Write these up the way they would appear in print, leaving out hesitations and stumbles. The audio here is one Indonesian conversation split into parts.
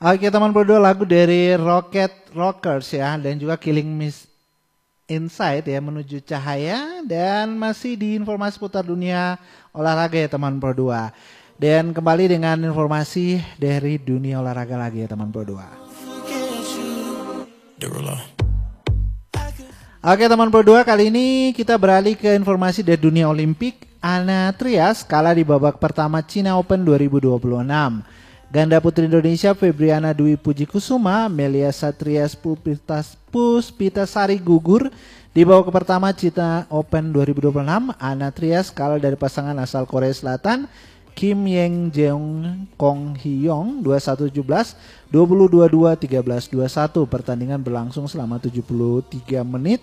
Oke teman berdua, lagu dari Rocket Rockers ya, dan juga Killing Miss Inside ya, Menuju Cahaya, dan masih di informasi putar dunia olahraga ya teman berdua. Dan kembali dengan informasi dari dunia olahraga lagi ya teman berdua. Oke teman berdua, kali ini kita beralih ke informasi dari dunia Olimpik. Anna Trias kalah di babak pertama China Open 2026. Ganda putri Indonesia Febriana Dwi Puji Kusuma, Melia Satrias Puspitasari gugur di babak pertama China Open 2026. Anna Trias kalah dari pasangan asal Korea Selatan Kim Yeng Jeong Kong Hyong 21-17, 20-22, 13-21. Pertandingan berlangsung selama 73 menit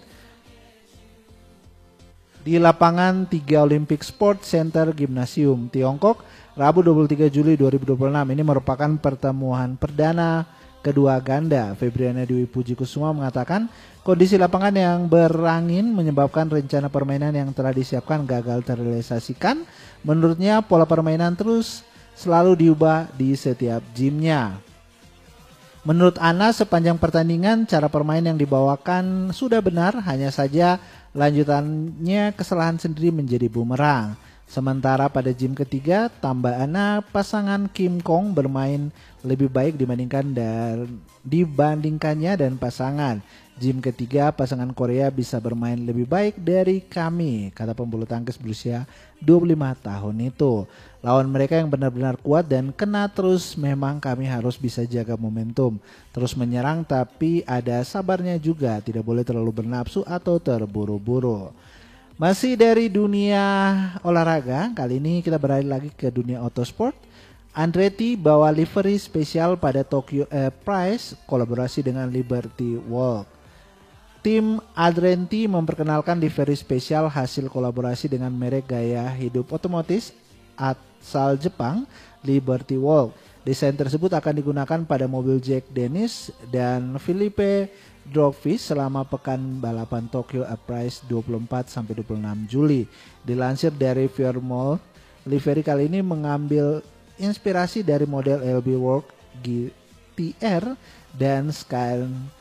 di lapangan 3 Olympic Sport Center Gymnasium Tiongkok, Rabu 23 Juli 2026. Ini merupakan pertemuan perdana kedua ganda. Febriana Dwi Puji Kusuma mengatakan kondisi lapangan yang berangin menyebabkan rencana permainan yang telah disiapkan gagal terrealisasikan. Menurutnya pola permainan terus selalu diubah di setiap gymnya. Menurut Ana, sepanjang pertandingan cara permain yang dibawakan sudah benar, hanya saja lanjutannya kesalahan sendiri menjadi bumerang. Sementara pada gym ketiga, tambah Ana, pasangan Kim Kong bermain lebih baik dibandingkannya dan pasangan. Gym ketiga, pasangan Korea bisa bermain lebih baik dari kami, kata pembulu tangkis berusia 25 tahun itu. Lawan mereka yang benar-benar kuat dan kena terus, memang kami harus bisa jaga momentum. Terus menyerang tapi ada sabarnya juga, tidak boleh terlalu bernafsu atau terburu-buru. Masih dari dunia olahraga, kali ini kita beralih lagi ke dunia autosport. Andretti bawa livery spesial pada Tokyo Prize kolaborasi dengan Liberty Walk. Tim Andretti memperkenalkan livery spesial hasil kolaborasi dengan merek gaya hidup otomotif asal Jepang, Liberty Walk. Desain tersebut akan digunakan pada mobil Jack Dennis dan Felipe Drugovich selama pekan balapan Tokyo Prize 24-26 Juli. Dilansir dari Firmol, livery kali ini mengambil inspirasi dari model LB Work GTR dan Skyline